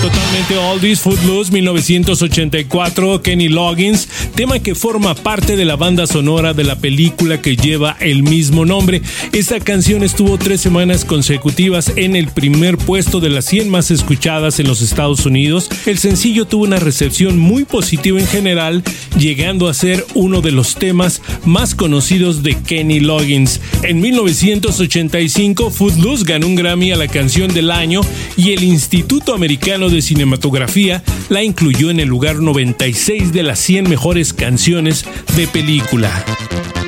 Totalmente oldies, Footloose, 1984, Kenny Loggins, tema que forma parte de la banda sonora de la película que lleva el mismo nombre. Esta canción estuvo 3 semanas consecutivas en el primer puesto de las 100 más escuchadas en los Estados Unidos. El sencillo tuvo una recepción muy positiva en general, llegando a ser uno de los temas más conocidos de Kenny Loggins. En 1985, Footloose ganó un Grammy a la canción del año y el Instituto Americano de Cinematografía la incluyó en el lugar 96 de las 100 mejores canciones de película.